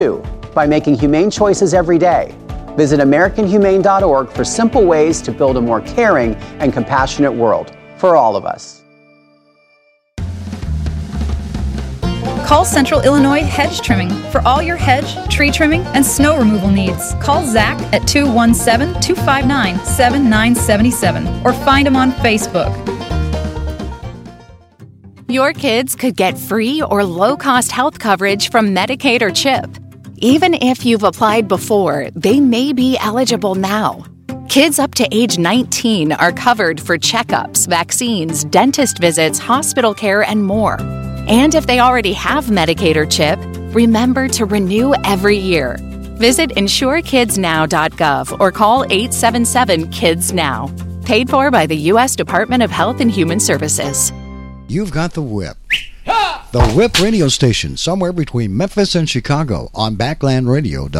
by making humane choices every day. Visit AmericanHumane.org for simple ways to build a more caring and compassionate world for all of us. Call Central Illinois Hedge Trimming for all your hedge, tree trimming, and snow removal needs. Call Zach at 217-259-7977 or find him on Facebook. Your kids could get free or low-cost health coverage from Medicaid or CHIP. Even if you've applied before, they may be eligible now. Kids up to age 19 are covered for checkups, vaccines, dentist visits, hospital care, and more. And if they already have Medicaid or CHIP, remember to renew every year. Visit InsureKidsNow.gov or call 877-KIDS-NOW. Paid for by the U.S. Department of Health and Human Services. You've got the Whip. The Whip radio station, somewhere between Memphis and Chicago on BacklandRadio.com.